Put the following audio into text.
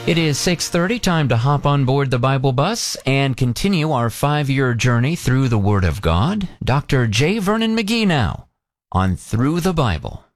It is 6:30, time to hop on board the Bible bus and continue our 5-year journey through the Word of God. Dr. J. Vernon McGee now on Through the Bible.